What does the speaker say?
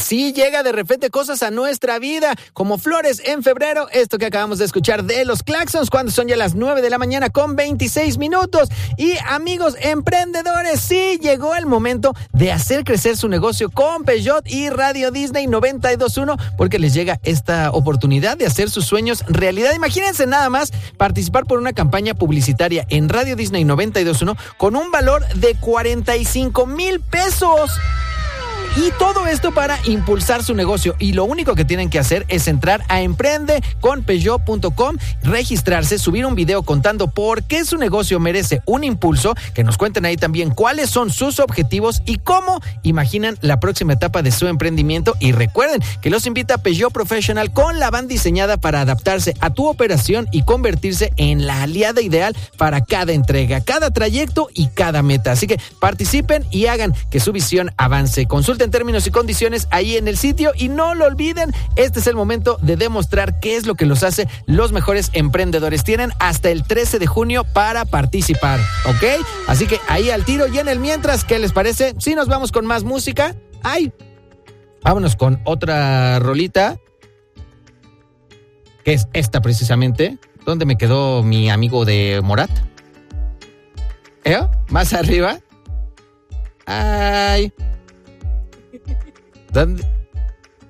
Así llega de repente cosas a nuestra vida, como flores en febrero, esto que acabamos de escuchar de los Claxons, cuando son ya las 9 de la mañana con 26 minutos. Y amigos emprendedores, sí, llegó el momento de hacer crecer su negocio con Peugeot y Radio Disney 92.1, porque les llega esta oportunidad de hacer sus sueños realidad. Imagínense nada más participar por una campaña publicitaria en Radio Disney 92.1 con un valor de 45,000 pesos. Y todo esto para impulsar su negocio. Y lo único que tienen que hacer es entrar a emprendeconpeugeot.com, registrarse, subir un video contando por qué su negocio merece un impulso, que nos cuenten ahí también cuáles son sus objetivos y cómo imaginan la próxima etapa de su emprendimiento. Y recuerden que los invita Peugeot Professional con la van diseñada para adaptarse a tu operación y convertirse en la aliada ideal para cada entrega, cada trayecto y cada meta. Así que participen y hagan que su visión avance. Consulten términos y condiciones ahí en el sitio y no lo olviden, este es el momento de demostrar qué es lo que los hace los mejores emprendedores. Tienen hasta el 13 de junio para participar, ¿ok? Así que ahí al tiro. Y en el mientras, ¿qué les parece? Si nos vamos con más música. ¡Ay! Vámonos con otra rolita, que es esta precisamente. ¿Dónde me quedó mi amigo de Morat? Más arriba. ¡Ay! ¿Dónde?